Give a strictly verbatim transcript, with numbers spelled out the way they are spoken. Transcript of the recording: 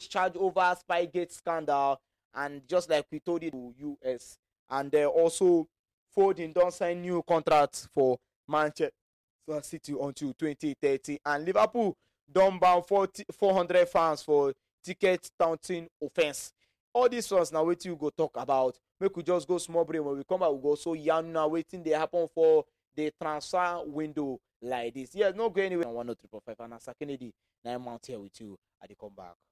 coach charged over Spygate scandal, and just like we told you, to U S, and uh, also Foden don't sign new contracts for Manchester City until twenty thirty, and Liverpool don't ban four hundred fans for ticket touting offence. All these ones now wetin you go talk about. Make we just go small break. When we come back, we go also yarn now wetin dey happen for the transfer window like this. Yes, no go anywhere. one oh three point five and Asa Kennedy, nine months here with you. I dey come back.